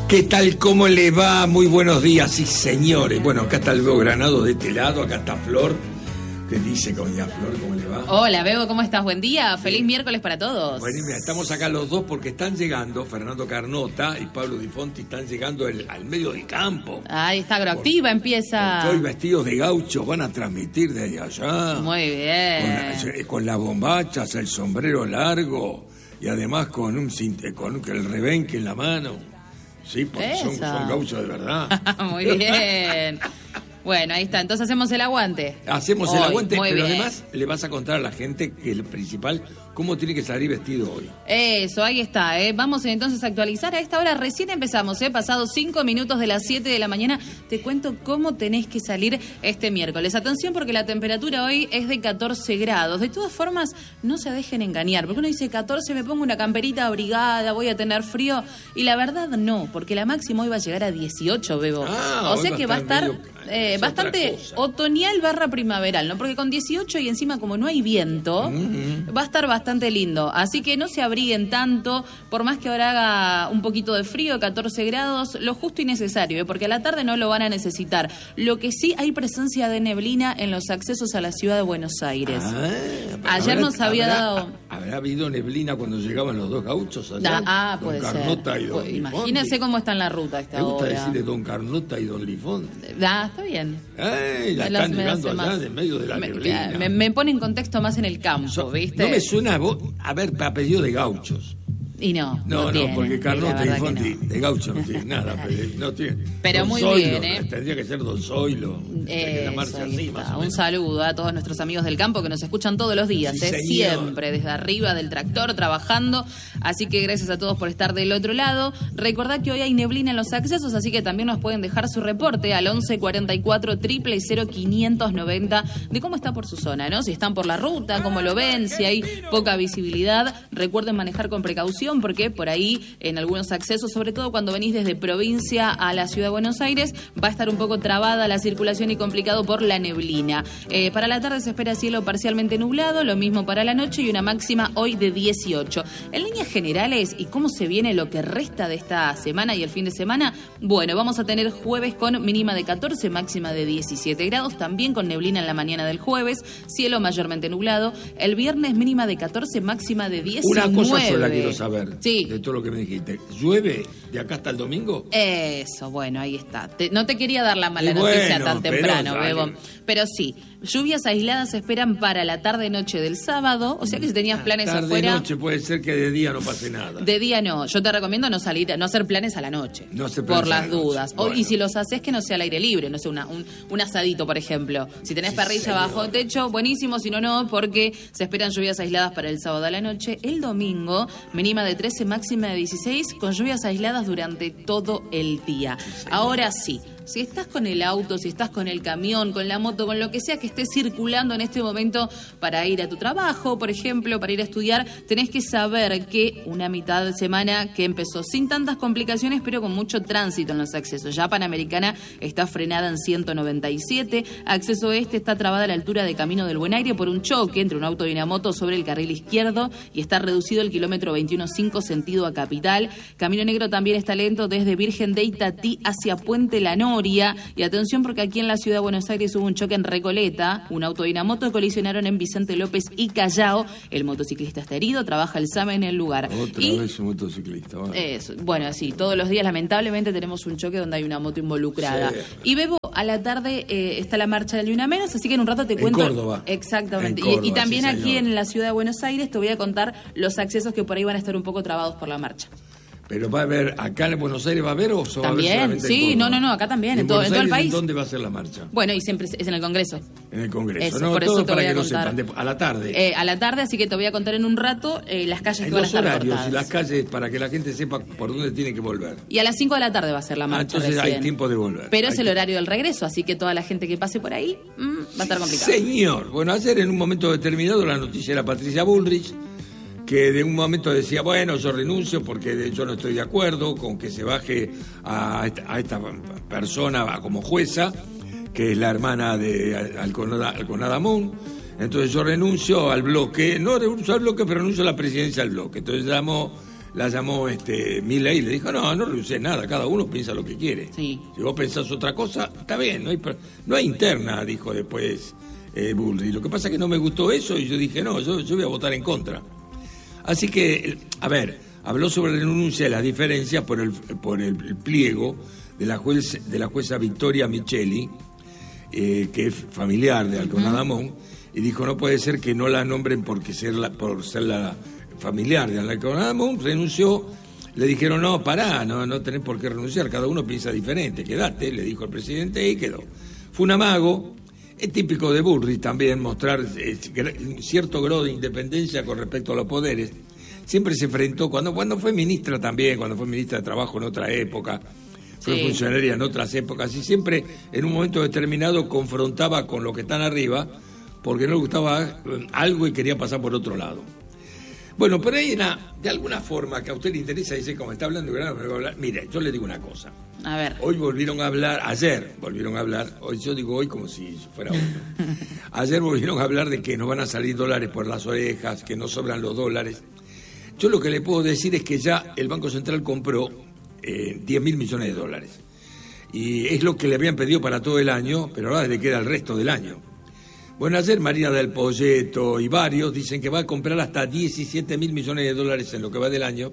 ¿Qué tal? ¿Cómo le va? Muy buenos días, sí señores. Bueno, acá está el Bebo Granado de este lado, acá está Flor. ¿Qué dice, doña Flor? ¿Cómo le va? Hola, Bebo, ¿cómo estás? Buen día, feliz miércoles para todos. Bueno, mira, estamos acá los dos porque están llegando, Fernando Carnota y Pablo Di Fonti están llegando al medio del campo. Ahí está, Agroactiva empieza. Porque hoy vestidos de gauchos van a transmitir desde allá. Muy bien. Con las bombachas, el sombrero largo y además con el rebenque en la mano. Sí, porque son gauchos de verdad. Muy bien. Bueno, ahí está. Entonces hacemos el aguante. Hacemos el aguante, pero bien. Además le vas a contar a la gente que el principal, cómo tiene que salir vestido hoy. Eso, ahí está. Vamos entonces a actualizar. A esta hora recién empezamos, pasados 5 minutos de las 7 de la mañana. Te cuento cómo tenés que salir este miércoles. Atención porque la temperatura hoy es de 14 grados. De todas formas, no se dejen engañar. Porque uno dice 14, me pongo una camperita abrigada, voy a tener frío. Y la verdad no, porque la máxima hoy va a llegar a 18, Bebo. O sea que va a estar bastante otoñal / primaveral, ¿no? Porque con 18 y encima como no hay viento, va a estar bastante lindo. Así que no se abriguen tanto, por más que ahora haga un poquito de frío, 14 grados, lo justo y necesario, porque a la tarde no lo van a necesitar. Lo que sí, hay presencia de neblina en los accesos a la ciudad de Buenos Aires. Ayer nos había dado... ¿Habrá habido neblina cuando llegaban los dos gauchos allá? Puede Don Carnota ser. Y don Imagínense Lifonti. cómo está en la ruta a esta hora. ¿Te gusta decirle Don Carnota y Don Lifonti? Está bien. La están llegando allá de medio de la neblina. Me pone en contexto más en el campo, ¿viste? No me suena a ver apellido de gauchos. Y no tiene, porque Carnota y Fonti no. de gaucho no tiene nada. No tiene. Pero Don muy Zoilo, bien, Tendría que ser Don Zoilo. Que llamarse así, más o menos. Un saludo a todos nuestros amigos del campo que nos escuchan todos los días, Sí, siempre desde arriba del tractor trabajando. Así que gracias a todos por estar del otro lado. Recordad que hoy hay neblina en los accesos, así que también nos pueden dejar su reporte al 11 44 000 590 de cómo está por su zona, ¿no? Si están por la ruta, cómo lo ven, si hay poca visibilidad. Recuerden manejar con precaución porque por ahí en algunos accesos, sobre todo cuando venís desde provincia a la ciudad de Buenos Aires, va a estar un poco trabada la circulación y complicado por la neblina. Para la tarde se espera cielo parcialmente nublado, lo mismo para la noche y una máxima hoy de 18. En líneas generales, ¿y cómo se viene lo que resta de esta semana y el fin de semana? Bueno, vamos a tener jueves con mínima de 14, máxima de 17 grados, también con neblina en la mañana del jueves, cielo mayormente nublado. El viernes mínima de 14, máxima de 19. Una cosa sola quiero saber. Sí. De todo lo que me dijiste. ¿Llueve de acá hasta el domingo? Eso, bueno, ahí está. No te quería dar la mala noticia tan temprano, Bebo. Pero sí, lluvias aisladas se esperan para la tarde-noche del sábado. O sea que si tenías planes afuera... Tarde-noche puede ser que de día no pase nada. De día no. Yo te recomiendo no hacer planes a la noche. No hacer planes por las dudas. Bueno. Y si los haces, que no sea al aire libre. No sé, un asadito, por ejemplo. Si tenés parrilla bajo techo, buenísimo. Si no, no, porque se esperan lluvias aisladas para el sábado a la noche. El domingo, mínima de 13, máxima de 16, con lluvias aisladas durante todo el día. Ahora sí. Si estás con el auto, si estás con el camión, con la moto, con lo que sea que esté circulando en este momento para ir a tu trabajo, por ejemplo, para ir a estudiar, tenés que saber que una mitad de semana que empezó sin tantas complicaciones, pero con mucho tránsito en los accesos. Ya Panamericana está frenada en 197, acceso este está trabada a la altura de Camino del Buen Aire por un choque entre un auto y una moto sobre el carril izquierdo y está reducido el kilómetro 21.5 sentido a Capital. Camino Negro también está lento desde Virgen de Itatí hacia Puente La Noria. Y atención porque aquí en la ciudad de Buenos Aires hubo un choque en Recoleta, un auto y una moto colisionaron en Vicente López y Callao. El motociclista está herido, trabaja el SAME en el lugar. Otra vez un motociclista. Bueno, sí, todos los días lamentablemente tenemos un choque donde hay una moto involucrada. Sí. Y Bebo, a la tarde está la marcha del Ni Una Menos, así que en un rato te cuento. En Córdoba. Exactamente. En Córdoba, y también sí, aquí en la ciudad de Buenos Aires te voy a contar los accesos que por ahí van a estar un poco trabados por la marcha. Pero va a haber, acá en Buenos Aires va a haber o se va a ver también, sí, no, acá también, en todo el país. ¿Dónde va a ser la marcha? Bueno, y siempre es en el Congreso. En el Congreso, eso, no, por todo eso te para voy que a lo contar. sepan, a la tarde. A la tarde, así que te voy a contar en un rato las calles que van a estar horarios cortadas. Y las calles para que la gente sepa por dónde tiene que volver. Y a las 5 de la tarde va a ser la marcha. Entonces recién. hay tiempo de volver. Pero es el horario del regreso, así que toda la gente que pase por ahí va a estar complicado. Señor, bueno, ayer en un momento determinado la noticia era Patricia Bullrich, que de un momento decía, bueno, yo renuncio porque yo no estoy de acuerdo con que se baje a esta persona como jueza, que es la hermana de Alconada Moon. Entonces yo renuncio al bloque, no renuncio al bloque, pero renuncio a la presidencia del bloque. Entonces llamó la llamó Milei y le dijo, no renuncies nada, cada uno piensa lo que quiere. Sí. Si vos pensás otra cosa, está bien, no hay interna, dijo después Bullrich. Lo que pasa es que no me gustó eso y yo dije, no, yo voy a votar en contra. Así que, a ver, habló sobre la renuncia de las diferencias por el pliego de la jueza Victoria Micheli, que es familiar de Alconadamón, y dijo, no puede ser que no la nombren por ser la familiar de Alconadamón. Renunció, le dijeron, no, pará, no tenés por qué renunciar, cada uno piensa diferente, quedate, le dijo el presidente y quedó. Fue un amago. Es típico de Bullrich también mostrar cierto grado de independencia con respecto a los poderes. Siempre se enfrentó, cuando fue ministra también, cuando fue ministra de Trabajo en otra época, fue funcionaria en otras épocas, y siempre en un momento determinado confrontaba con los que están arriba, porque no le gustaba algo y quería pasar por otro lado. Bueno, pero hay de alguna forma que a usted le interesa, dice, como está hablando, mire, yo le digo una cosa. A ver. Ayer volvieron a hablar, yo digo hoy como si fuera hoy. Ayer volvieron a hablar de que nos van a salir dólares por las orejas, que no sobran los dólares. Yo lo que le puedo decir es que ya el Banco Central compró 10.000 millones de dólares. Y es lo que le habían pedido para todo el año, pero ahora le queda el resto del año. Bueno, ayer María del Poyeto y varios dicen que va a comprar hasta 17.000 millones de dólares en lo que va del año.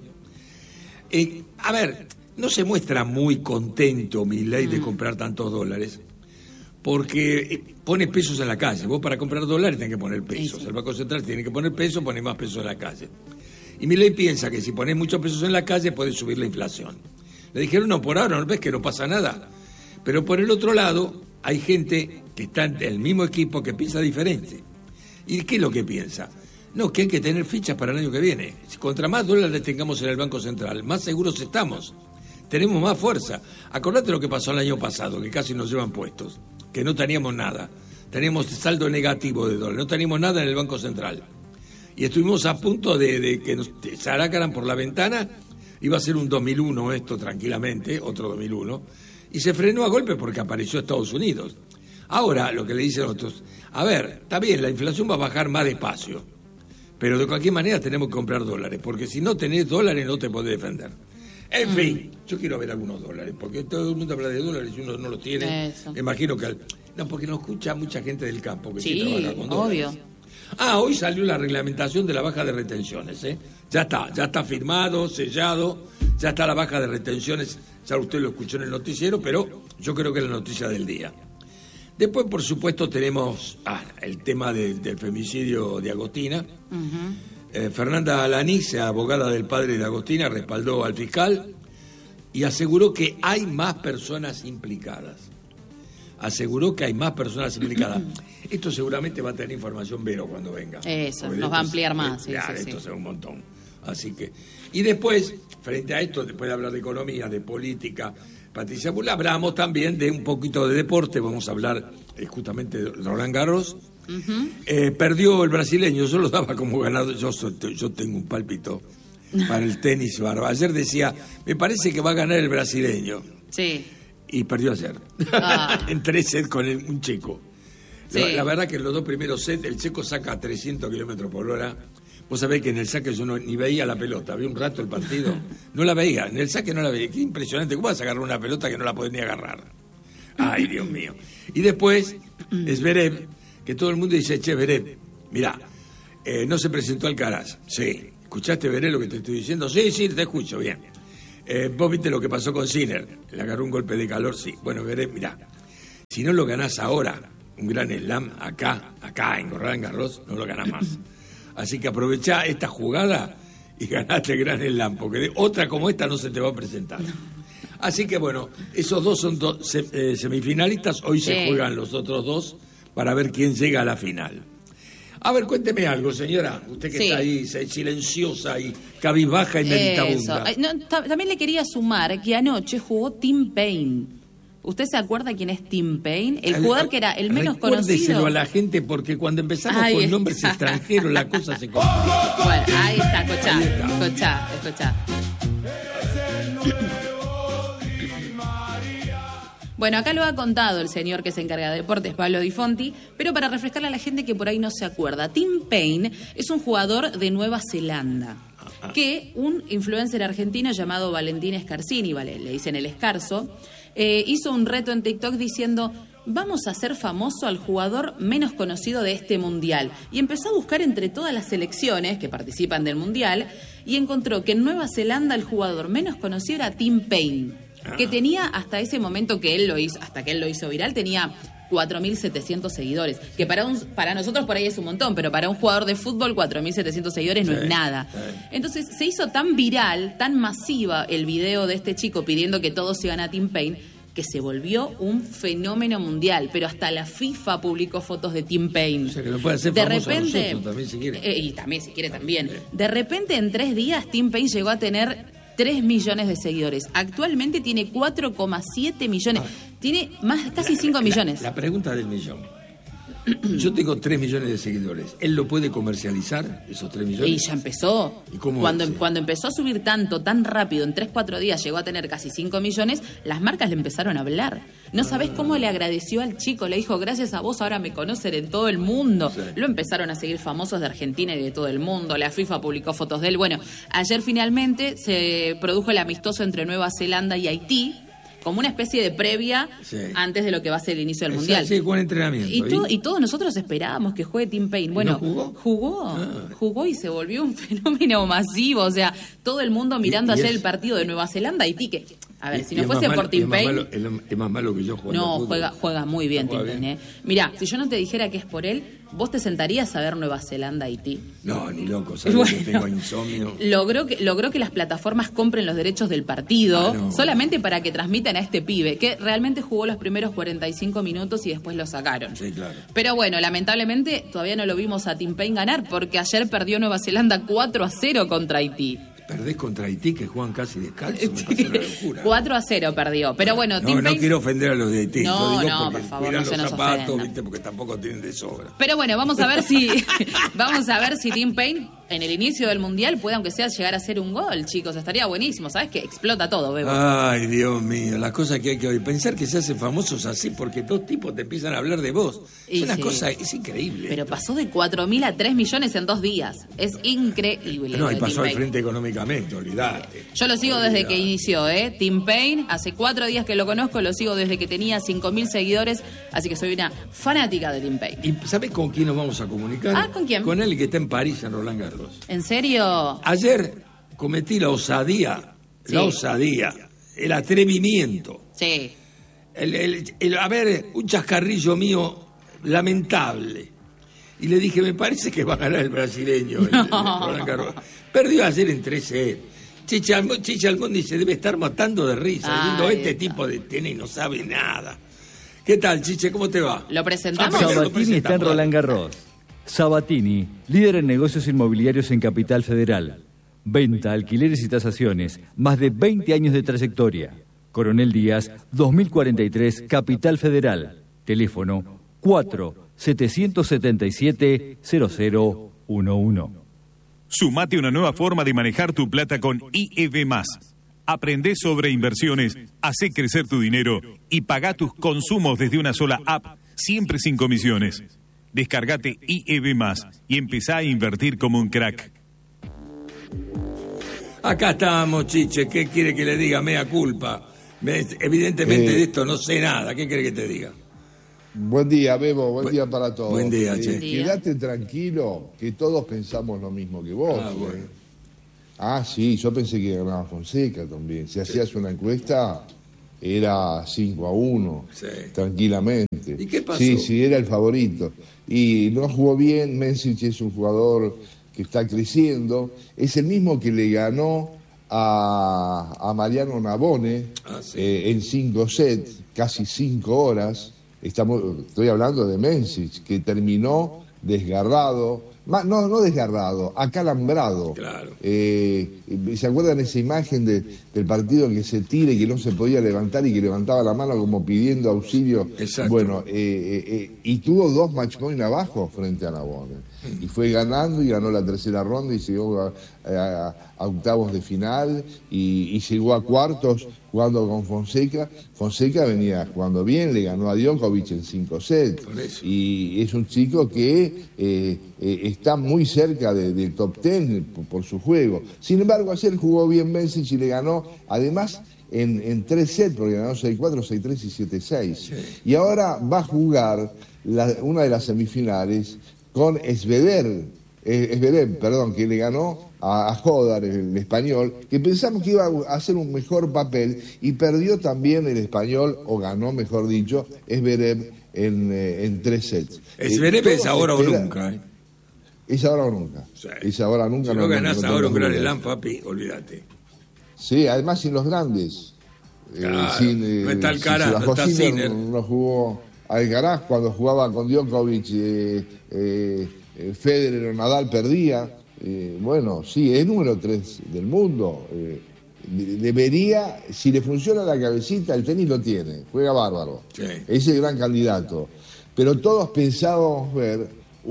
A ver, no se muestra muy contento Milei de comprar tantos dólares, porque pone pesos en la calle. Vos para comprar dólares tenés que poner pesos. El Banco Central tiene que poner pesos, pone más pesos en la calle. Y Milei piensa que si pones muchos pesos en la calle puede subir la inflación. Le dijeron, no, por ahora no ves que no pasa nada. Pero por el otro lado, hay gente que está en el mismo equipo que piensa diferente. ¿Y qué es lo que piensa? No, que hay que tener fichas para el año que viene. Si contra más dólares tengamos en el Banco Central, más seguros estamos. Tenemos más fuerza. Acordate lo que pasó el año pasado, que casi nos llevan puestos, que no teníamos nada. Teníamos saldo negativo de dólares, no teníamos nada en el Banco Central. Y estuvimos a punto de que nos sacaran por la ventana. Iba a ser un 2001 esto tranquilamente, otro 2001. Y se frenó a golpe porque apareció Estados Unidos. Ahora, lo que le dicen otros, a ver, está bien, la inflación va a bajar más despacio, pero de cualquier manera tenemos que comprar dólares, porque si no tenés dólares no te podés defender. En fin, yo quiero ver algunos dólares, porque todo el mundo habla de dólares y uno no los tiene. Eso. Me imagino que... No, porque nos escucha mucha gente del campo que sí trabaja con obvio. dólares. Hoy salió la reglamentación de la baja de retenciones, ¿eh? Ya está firmado, sellado, ya está la baja de retenciones, ya usted lo escuchó en el noticiero, pero yo creo que es la noticia del día. Después, por supuesto, tenemos el tema del femicidio de Agostina. Fernanda Alanís, abogada del padre de Agostina, respaldó al fiscal y aseguró que hay más personas implicadas. Esto seguramente va a tener información Vero cuando venga. Eso, nos va a ampliar más. Claro, esto será un montón. Así que, y después, frente a esto, después de hablar de economía, de política, Patricia Bullrich, hablamos también de un poquito de deporte. Vamos a hablar justamente de Roland Garros. Perdió el brasileño, yo lo daba como ganado. Yo tengo un pálpito para el tenis bárbaro. Ayer decía, me parece que va a ganar el brasileño. Sí. Y perdió ayer. En 3 sets con un checo. Sí. La verdad que en los 2 primeros sets el checo saca a 300 kilómetros por hora. Vos sabés que en el saque yo ni veía la pelota. Vi un rato el partido. No la veía. En el saque no la veía. Qué impresionante. ¿Cómo vas a agarrar una pelota que no la podés ni agarrar? Ay, Dios mío. Y después, Zverev, que todo el mundo dice, che, Zverev, mirá, no se presentó Alcaraz. Sí. ¿Escuchaste, Zverev, lo que te estoy diciendo? Sí, te escucho, bien. Vos viste lo que pasó con Sinner. Le agarró un golpe de calor, sí. Bueno, Zverev, mirá, si no lo ganás ahora, un gran slam acá en Roland Garros, no lo ganás más. Así que aprovechá esta jugada y ganaste el gran slam, porque otra como esta no se te va a presentar. Así que bueno, esos dos son semifinalistas. Hoy se juegan los otros 2 para ver quién llega a la final. A ver, cuénteme algo, señora. Usted que está ahí silenciosa y cabizbaja y meditabunda. También le quería sumar que anoche jugó Tim Payne. ¿Usted se acuerda quién es Tim Payne? El jugador que era el menos conocido. Recuérdeselo a la gente, porque cuando empezamos con nombres extranjeros la cosa se complica. Bueno, ahí está, escuchá. Bueno, acá lo ha contado el señor que se encarga de deportes, Pablo Di Fonti, pero para refrescarle a la gente que por ahí no se acuerda. Tim Payne es un jugador de Nueva Zelanda. que un influencer argentino llamado Valentín Scarsini, le dicen el Escarzo, hizo un reto en TikTok diciendo: vamos a hacer famoso al jugador menos conocido de este mundial. Y empezó a buscar entre todas las selecciones que participan del mundial y encontró que en Nueva Zelanda el jugador menos conocido era Tim Payne, que tenía hasta ese momento que él lo hizo, hasta que él lo hizo viral, tenía 4.700 seguidores, que para nosotros por ahí es un montón, pero para un jugador de fútbol 4.700 seguidores no es nada. Entonces se hizo tan viral, tan masiva el video de este chico pidiendo que todos sigan a Tim Payne, que se volvió un fenómeno mundial, pero hasta la FIFA publicó fotos de Tim Payne. O sea, que lo puede hacer de famoso repente, a nosotros también si quiere. Y también si quiere también. De repente en 3 días Tim Payne llegó a tener 3 millones de seguidores. Actualmente tiene 4,7 millones. Tiene casi 5 millones. La pregunta del millón. Yo tengo 3 millones de seguidores. ¿Él lo puede comercializar, esos 3 millones? Y ya empezó. ¿Y cómo cuando empezó a subir tan rápido, en 3-4 días llegó a tener casi 5 millones, las marcas le empezaron a hablar. No sabés cómo le agradeció al chico. Le dijo: gracias a vos ahora me conocen en todo el mundo. Sí. Lo empezaron a seguir famosos de Argentina y de todo el mundo. La FIFA publicó fotos de él. Bueno, ayer finalmente se produjo el amistoso entre Nueva Zelanda y Haití, como una especie de previa antes de lo que va a ser el inicio del Mundial. Sí, con entrenamiento. Y todos nosotros esperábamos que juegue Tim Payne. Bueno, ¿no jugó y se volvió un fenómeno masivo. O sea, todo el mundo mirando ayer el partido de Nueva Zelanda Haití, que, a ver, si no fuese por Tim Payne... Es más malo que yo jugando. No, juega muy bien Tim Payne. Mirá, si yo no te dijera que es por él, ¿vos te sentarías a ver Nueva Zelanda Haití? No, ni loco, sabes que tengo insomnio. Logró que las plataformas compren los derechos del partido solamente para que transmitan a este pibe, que realmente jugó los primeros 45 minutos y después lo sacaron. Sí, claro. Pero bueno, lamentablemente todavía no lo vimos a Tim Payne ganar, porque ayer perdió Nueva Zelanda 4-0 contra Haití. Perdés contra Haití, que juegan casi descalzo, me parece una locura. 4-0 perdió, pero bueno... Tim Payne... No quiero ofender a los de Haití, no, por favor, no se nos zapatos, ofenda. ¿viste? Porque tampoco tienen de sobra. Pero bueno, vamos a ver si Tim Payne en el inicio del Mundial puede, aunque sea, llegar a hacer un gol, chicos. Estaría buenísimo, ¿sabes? Que explota todo, Bebo. Ay, Dios mío, las cosas que hay que oír. Pensar que se hacen famosos así porque 2 tipos te empiezan a hablar de vos. Es una cosa, es increíble. Pero pasó de 4.000 a 3 millones en 2 días. Es increíble. No, y pasó al frente económicamente, olvidate. Yo lo sigo desde que inició, Tim Payne. Hace 4 días que lo conozco, lo sigo desde que tenía 5.000 seguidores. Así que soy una fanática de Tim Payne. ¿Y sabés con quién nos vamos a comunicar? ¿Con quién? Con él, que está en París, en Roland Garros. ¿En serio? Ayer cometí la osadía, el atrevimiento. Sí. A ver, un chascarrillo mío lamentable. Y le dije, me parece que va a ganar el brasileño. El Roland Garros. Perdió ayer en 3 sets. Chicha Almondi se debe estar matando de risa. Diciendo, tipo de tenis no sabe nada. ¿Qué tal, Chiche? ¿Cómo te va? ¿Lo presentamos? Sabatini está en Roland Garros. Sabatini, líder en negocios inmobiliarios en Capital Federal. Venta, alquileres y tasaciones. Más de 20 años de trayectoria. Coronel Díaz, 2043, Capital Federal. Teléfono 4-777-0011. Sumate a una nueva forma de manejar tu plata con IEB+. Aprendé sobre inversiones, hacé crecer tu dinero y pagá tus consumos desde una sola app, siempre sin comisiones. Descargate IEB+, y empezá a invertir como un crack. Acá estamos, Chiche. ¿Qué quiere que le diga? Mea culpa. Evidentemente de esto no sé nada. ¿Qué quiere que te diga? Buen día, Bebo. Buen día para todos. Buen día, Che. Quédate tranquilo, que todos pensamos lo mismo que vos. Bueno. Sí, yo pensé que ganaba Fonseca también. Si hacías una encuesta, era 5-1, tranquilamente. ¿Y qué pasó? Sí, era el favorito. Y no jugó bien. Mencic es un jugador que está creciendo. Es el mismo que le ganó a Mariano Navone en 5 sets, casi 5 horas. Estoy hablando de Mencic, que terminó desgarrado, no desgarrado, acalambrado. Claro. ¿Se acuerdan esa imagen del partido que se tira y que no se podía levantar y que levantaba la mano como pidiendo auxilio? Exacto. Bueno, y tuvo 2 match point abajo frente a Navone. Y fue ganando y ganó la tercera ronda y llegó a octavos de final y llegó a cuartos jugando con Fonseca. Fonseca venía jugando bien, le ganó a Djokovic en 5 sets. Y es un chico que está muy cerca del top 10 por su juego. Sin embargo, ayer jugó bien Bencic y le ganó, además, en 3 sets, porque ganó 6-4, 6-3 y 7-6. Sí. Y ahora va a jugar una de las semifinales con Zverev, que le ganó a Hodar, el español, que pensamos que iba a hacer un mejor papel, y perdió también el español, o ganó, mejor dicho, Zverev en 3 sets. Zverev es ahora o nunca, ¿eh? Es ahora o nunca. Sí. Es ahora o nunca. Si no ganás ahora un Gran Slam, papi, olvídate. Sí, además sin los grandes. Claro, no está Alcaraz, no está Sinner. No jugó Alcaraz cuando jugaba con Djokovic, Federer o Nadal perdía. Bueno, sí, es número 3 del mundo. Debería, si le funciona la cabecita, el tenis lo tiene, juega bárbaro. Sí. Es el gran candidato. Pero todos pensábamos ver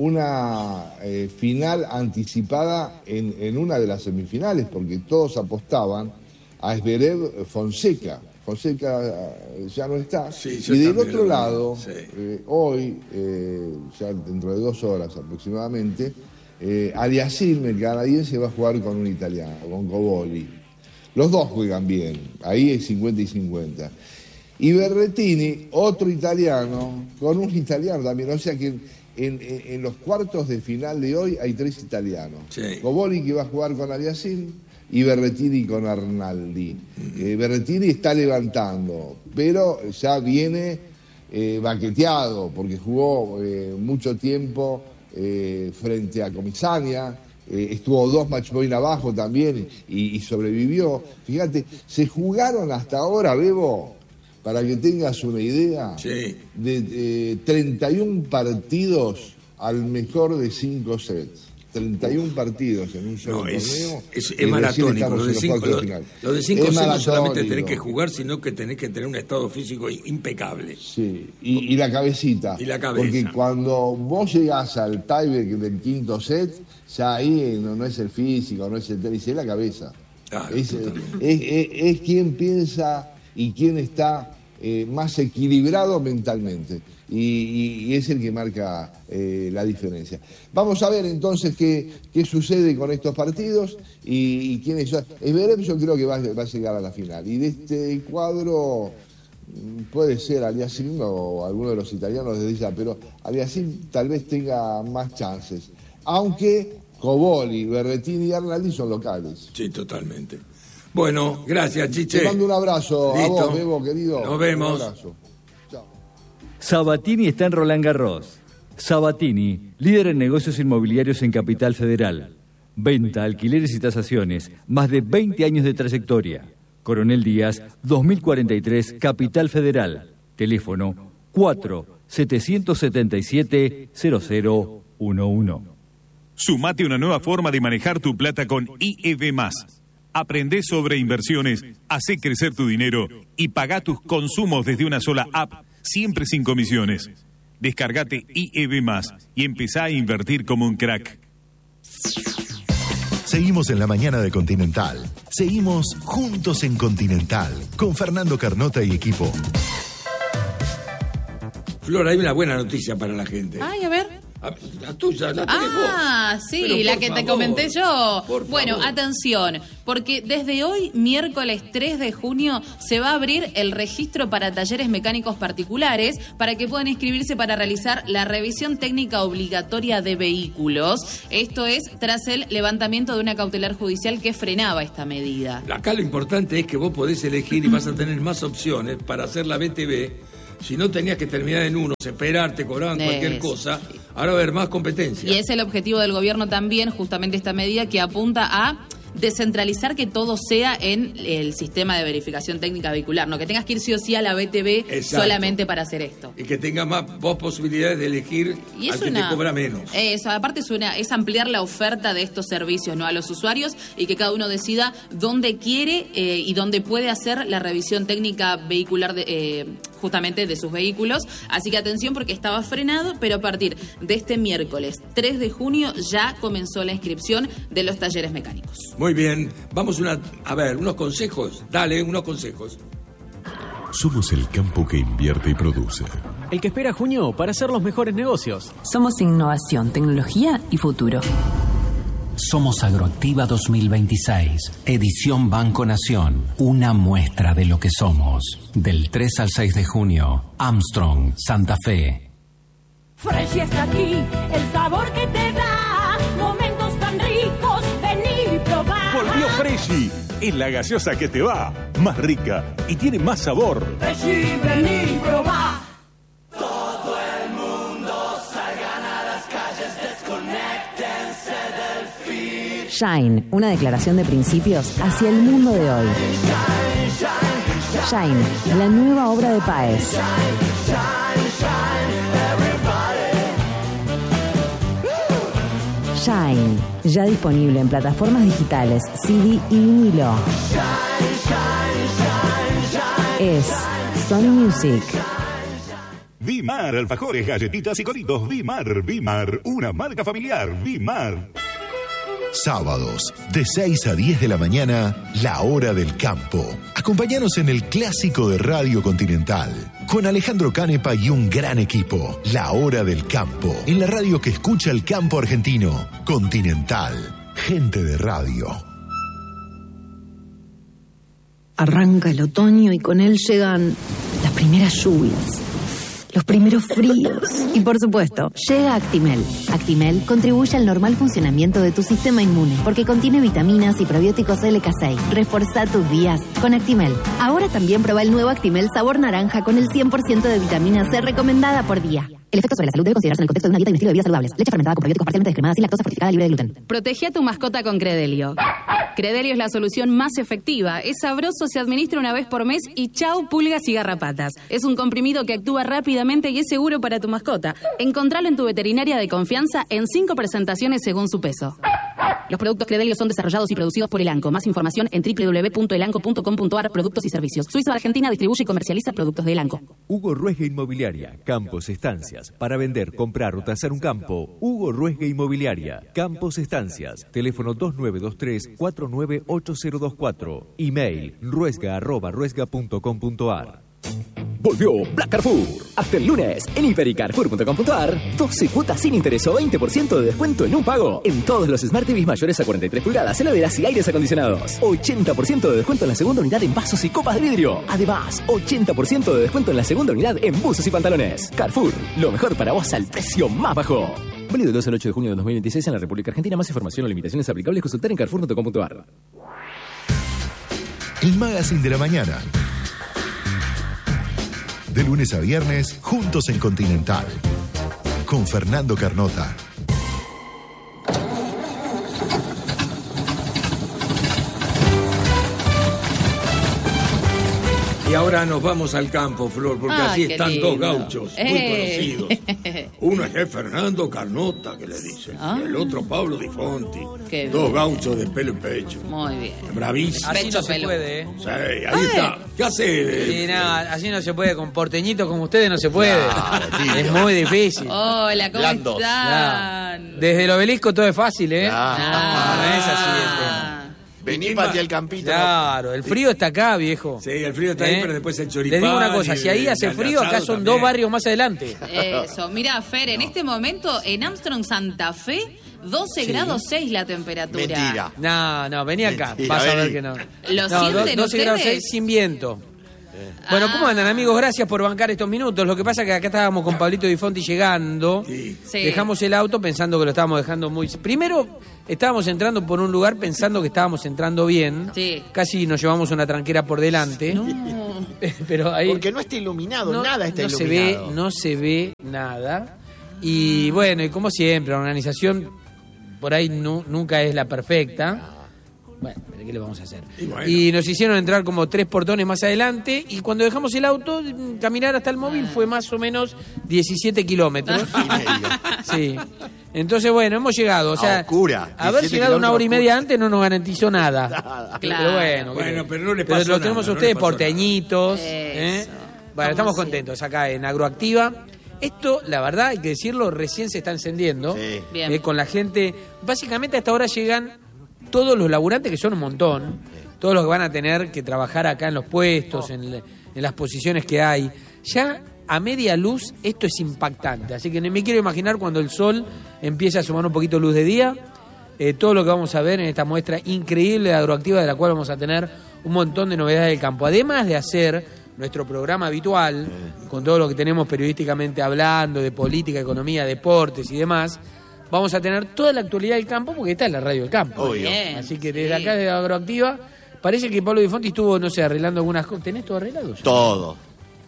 una final anticipada en una de las semifinales, porque todos apostaban a Zverev Fonseca. Fonseca ya no está. Sí, y del otro lado, sí. Hoy, ya dentro de 2 horas aproximadamente, Aliassime, el canadiense, va a jugar con un italiano, con Cobolli. Los dos juegan bien, ahí es 50 y 50. Y Berrettini, otro italiano, con un italiano también, o sea que en los cuartos de final de hoy hay 3 italianos. Sí. Cobolli, que va a jugar con Aliassime, y Berrettini con Arnaldi. Berrettini está levantando, pero ya viene baqueteado, porque jugó mucho tiempo frente a Comisania, estuvo 2 match point abajo también y sobrevivió. Fíjate, se jugaron hasta ahora, Bebo, para que tengas una idea, sí, de 31 partidos al mejor de 5 sets. 31 partidos en un solo torneo. Es maratónico. Lo de 5 sets no solamente tenés que jugar, sino que tenés que tener un estado físico impecable. Sí, y la cabecita. Y la cabeza. Porque cuando vos llegás al tiebreak del 5º set, ya ahí no es el físico, no es el tenis, es la cabeza. Claro, es quien piensa y quien está más equilibrado mentalmente. Y es el que marca la diferencia. Vamos a ver entonces qué sucede con estos partidos y quiénes son. Zverev yo creo que va a llegar a la final. Y de este cuadro puede ser Aliassime o alguno de los italianos desde ya, pero Aliassime tal vez tenga más chances. Aunque Cobolli, Berrettini y Arnaldi son locales. Sí, totalmente. Bueno, gracias, Chiche. Te mando un abrazo. Listo. A vos, Bebo, querido. Nos vemos. Un abrazo. Sabatini está en Roland Garros. Sabatini, líder en negocios inmobiliarios en Capital Federal. Venta, alquileres y tasaciones. Más de 20 años de trayectoria. Coronel Díaz, 2043, Capital Federal. Teléfono 4-777-0011. Sumate una nueva forma de manejar tu plata con IEB+. Aprendé sobre inversiones, hacé crecer tu dinero y pagá tus consumos desde una sola app, siempre sin comisiones. Descargate IEB+ y empezá a invertir como un crack. Seguimos en la mañana de Continental. Seguimos juntos en Continental con Fernando Carnota y equipo. Flor, hay una buena noticia para la gente. Ay, a ver. La tuya, la tenés vos. Sí, pero la que te comenté yo. Bueno, favor. Atención, porque desde hoy, miércoles 3 de junio, se va a abrir el registro para talleres mecánicos particulares para que puedan inscribirse para realizar la revisión técnica obligatoria de vehículos. Esto es tras el levantamiento de una cautelar judicial que frenaba esta medida. Acá lo importante es que vos podés elegir y vas a tener más opciones para hacer la BTV. Si no tenías que terminar en uno, esperarte, cobraban cualquier cosa, ahora va a haber más competencia. Y es el objetivo del gobierno también, justamente esta medida que apunta a descentralizar que todo sea en el sistema de verificación técnica vehicular, no que tengas que ir sí o sí a la BTV. Exacto. Solamente para hacer esto. Y que tengas más vos posibilidades de elegir al que te cobra menos. Eso, aparte es ampliar la oferta de estos servicios, ¿no?, a los usuarios, y que cada uno decida dónde quiere y dónde puede hacer la revisión técnica vehicular justamente de sus vehículos. Así que atención, porque estaba frenado, pero a partir de este miércoles 3 de junio ya comenzó la inscripción de los talleres mecánicos. Muy bien, vamos a ver, unos consejos. Dale, unos consejos. Somos el campo que invierte y produce. El que espera junio para hacer los mejores negocios. Somos innovación, tecnología y futuro. Somos Agroactiva 2026, edición Banco Nación, una muestra de lo que somos. Del 3 al 6 de junio, Armstrong, Santa Fe. Fresh está aquí, el sabor que te da, momentos tan ricos, vení y probá. Volvió Freshy, es la gaseosa que te va, más rica y tiene más sabor. Freshy, vení y probá. Todo el mundo salgan a las calles, desconéctense del feed. Shine, una declaración de principios hacia el mundo de hoy. Shine, la nueva obra de Páez. Shine, ya disponible en plataformas digitales, CD y vinilo. Es Sony Music. Vimar, alfajores, galletitas y coritos. Vimar, una marca familiar. Vimar. Sábados, de 6 a 10 de la mañana, La Hora del Campo. Acompáñanos en el clásico de Radio Continental. Con Alejandro Canepa y un gran equipo. La Hora del Campo. En la radio que escucha el campo argentino. Continental. Gente de radio. Arranca el otoño y con él llegan las primeras lluvias, los primeros fríos. Y por supuesto, llega Actimel. Actimel contribuye al normal funcionamiento de tu sistema inmune porque contiene vitaminas y probióticos LK6. Reforzá tus días con Actimel. Ahora también prueba el nuevo Actimel sabor naranja con el 100% de vitamina C recomendada por día. El efecto sobre la salud debe considerarse en el contexto de una dieta y un estilo de vida saludables. Leche fermentada con probióticos parcialmente descremada sin lactosa, fortificada, libre de gluten. Protege a tu mascota con Credelio. Credelio es la solución más efectiva. Es sabroso, se administra una vez por mes y chau pulgas y garrapatas. Es un comprimido que actúa rápidamente y es seguro para tu mascota. Encontralo en tu veterinaria de confianza en 5 presentaciones según su peso. Los productos Credelio son desarrollados y producidos por Elanco. Más información en www.elanco.com.ar. Productos y servicios. Suiza Argentina distribuye y comercializa productos de Elanco. Hugo Ruesga Inmobiliaria. Campos Estancias. Para vender, comprar o tasar un campo. Hugo Ruesga Inmobiliaria. Campos Estancias. Teléfono 2923-498024. Email ruesga@ruesga.com.ar. Volvió Black Carrefour. Hasta el lunes, en hipercarrefour.com.ar, 12 cuotas sin interés o 20% de descuento en un pago. En todos los Smart TVs mayores a 43 pulgadas, heladeras y aires acondicionados. 80% de descuento en la segunda unidad en vasos y copas de vidrio. Además, 80% de descuento en la segunda unidad en buzos y pantalones. Carrefour, lo mejor para vos al precio más bajo. Válido del 12 al 8 de junio de 2026 en la República Argentina. Más información o limitaciones aplicables consultar en carrefour.com.ar. El Magazine de la Mañana. De lunes a viernes, juntos en Continental. Con Fernando Carnota. Y ahora nos vamos al campo, Flor, porque así están lindo. Dos gauchos muy conocidos. Uno es Fernando Carnota, que le dicen, y el otro Pablo Di Fonti. Dos gauchos de pelo en pecho. Muy bien. Bravísimo. Así no se puede, ¿eh? Sí, ahí está. ¿Qué hace? Sí, no, así no se puede, con porteñitos como ustedes no se puede. Es muy difícil. Hola, ¿cómo están? Desde el obelisco todo es fácil, ¿eh? No es así. Vení para el campito. Claro, el frío está acá, viejo. Sí, el frío está ahí, pero después el choripán. Les digo una cosa, si ahí hace frío, acá son también. 2 barrios más adelante. Eso, mira, Fer, en este momento en Armstrong, Santa Fe, 12 grados 6 la temperatura. Mentira. No, vení acá, vas a ver que no. ¿Lo sienten 12 ustedes? grados 6 sin viento. Bueno, ¿cómo andan, amigos? Gracias por bancar estos minutos. Lo que pasa es que acá estábamos con Pablito Di Fonti llegando. Sí. Dejamos el auto pensando que lo estábamos dejando muy... Primero, estábamos entrando por un lugar pensando que estábamos entrando bien. Sí. Casi nos llevamos una tranquera por delante. No. Pero ahí... Porque no está iluminado, nada está iluminado. No se ve nada. Y bueno, y como siempre, la organización por ahí nunca es la perfecta. Bueno, ¿qué le vamos a hacer? Y nos hicieron entrar como 3 portones más adelante y cuando dejamos el auto, caminar hasta el móvil fue más o menos 17 kilómetros. Sí. Entonces, bueno, hemos llegado. O sea, haber llegado 1 hora y media antes no nos garantizó nada. Claro. Pero pero no le pasó pero lo tenemos nada, ustedes no porteñitos. Bueno, estamos así? Contentos acá en Agroactiva. Esto, la verdad, hay que decirlo, recién se está encendiendo. Bien. Con la gente. Básicamente hasta ahora llegan todos los laburantes, que son un montón, todos los que van a tener que trabajar acá en los puestos, en las posiciones que hay. Ya a media luz esto es impactante, así que me quiero imaginar cuando el sol empiece a sumar un poquito luz de día, todo lo que vamos a ver en esta muestra increíble de Agroactiva, de la cual vamos a tener un montón de novedades del campo. Además de hacer nuestro programa habitual, con todo lo que tenemos periodísticamente hablando, de política, economía, deportes y demás, vamos a tener toda la actualidad del campo, porque esta es la radio del campo. Obvio. Así que desde acá, desde Agroactiva, parece que Pablo Di Fonti estuvo, no sé, arreglando algunas cosas. ¿Tenés todo arreglado ya? Todo.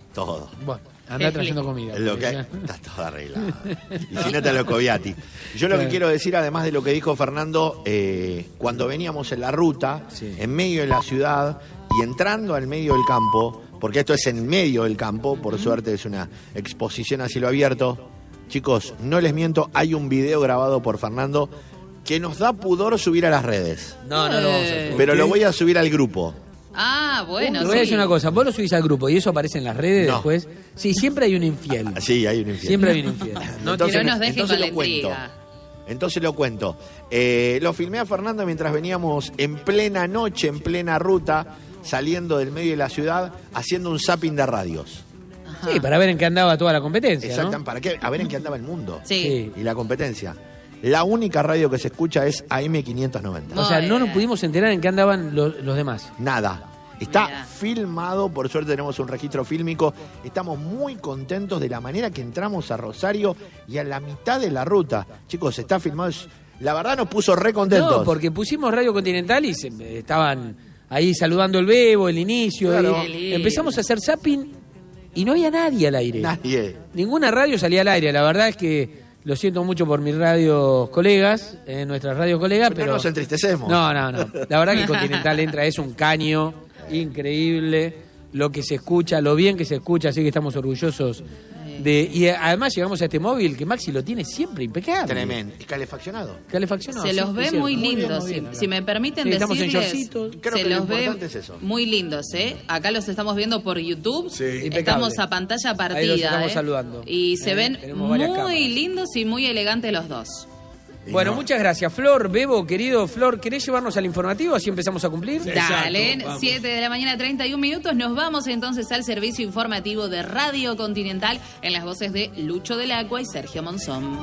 Bueno, andá trayendo comida. Está todo arreglado. Y si no te lo coviati. Yo lo que quiero decir, además de lo que dijo Fernando, cuando veníamos en la ruta, en medio de la ciudad y entrando al medio del campo, porque esto es en medio del campo, por suerte es una exposición a cielo abierto. Chicos, no les miento, hay un video grabado por Fernando que nos da pudor subir a las redes. No lo vamos a hacer. Pero lo voy a subir al grupo. Ah, bueno, Te voy a decir una cosa, vos lo subís al grupo y eso aparece en las redes No. después. Sí, siempre hay un infiel. Sí, hay un infiel. Siempre hay un infiel. No nos dejen con la intriga. Entonces lo cuento. Lo filmé a Fernando mientras veníamos en plena noche, en plena ruta, saliendo del medio de la ciudad, haciendo un zapping de radios. Sí, para ver en qué andaba toda la competencia, Exacto, ¿no? ¿para qué? A ver en qué andaba el mundo. Sí. Y la competencia. La única radio que se escucha es AM590. O sea, no nos pudimos enterar en qué andaban los demás. Nada. Está filmado, por suerte tenemos un registro fílmico. Estamos muy contentos de la manera que entramos a Rosario y a la mitad de la ruta. Chicos, está filmado. La verdad nos puso re contentos. No, porque pusimos Radio Continental y estaban ahí saludando el bebo, el inicio. Claro. Y empezamos a hacer zapping y no había nadie al aire. Nadie. Ninguna radio salía al aire. La verdad es que lo siento mucho por mis radios colegas, nuestras radios colegas, pero no nos entristecemos. No. La verdad que Continental entra, es un caño increíble, lo que se escucha, lo bien que se escucha, así que estamos orgullosos y además llegamos a este móvil que Maxi lo tiene siempre impecable. Tremendo. ¿Y calefaccionado? Calefaccionado. Se los ve muy lindos, si me permiten estamos en decirles, shortcitos. Creo se que lo los ve importante es eso. muy lindos, Acá los estamos viendo por YouTube, estamos a pantalla partida, Ahí los estamos saludando. Y se ven Tenemos varias cámaras. muy lindos y muy elegantes los dos. Bueno, muchas gracias, Flor, Bebo, querido Flor, ¿querés llevarnos al informativo? Así empezamos a cumplir. Dale, 7 de la mañana, 31 minutos. Nos vamos entonces al servicio informativo de Radio Continental en las voces de Lucho del Agua y Sergio Monzón.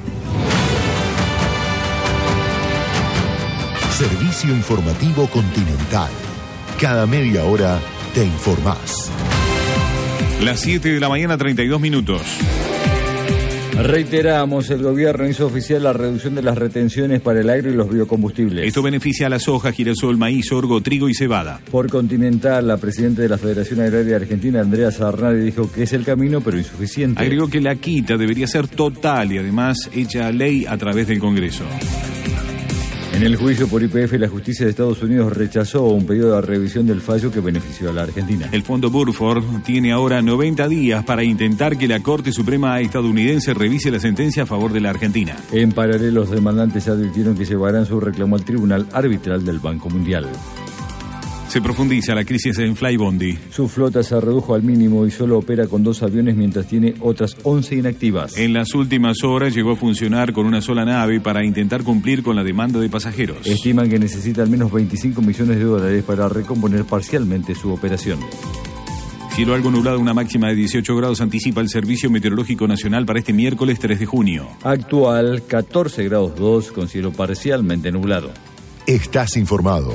Servicio informativo Continental. Cada media hora te informás. Las 7 de la mañana, 32 minutos. Reiteramos, el gobierno hizo oficial la reducción de las retenciones para el agro y los biocombustibles. Esto beneficia a la soja, girasol, maíz, sorgo, trigo y cebada. Por Continental, la presidenta de la Federación Agraria Argentina, Andrea Sarnari, dijo que es el camino, pero insuficiente. Agregó que la quita debería ser total y además hecha ley a través del Congreso. En el juicio por YPF, la justicia de Estados Unidos rechazó un pedido de revisión del fallo que benefició a la Argentina. El fondo Burford tiene ahora 90 días para intentar que la Corte Suprema estadounidense revise la sentencia a favor de la Argentina. En paralelo, los demandantes advirtieron que llevarán su reclamo al Tribunal Arbitral del Banco Mundial. Se profundiza la crisis en Flybondi. Su flota se redujo al mínimo y solo opera con 2 aviones mientras tiene otras 11 inactivas. En las últimas horas llegó a funcionar con una sola nave para intentar cumplir con la demanda de pasajeros. Estiman que necesita al menos 25 millones de dólares para recomponer parcialmente su operación. Cielo algo nublado, una máxima de 18 grados anticipa el Servicio Meteorológico Nacional para este miércoles 3 de junio. Actual 14 grados 2 con cielo parcialmente nublado. Estás informado.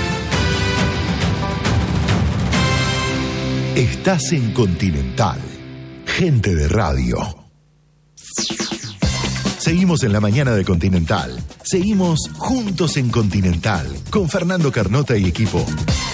Estás en Continental. Gente de radio. Seguimos en la mañana de Continental. Seguimos juntos en Continental con Fernando Carnota y equipo.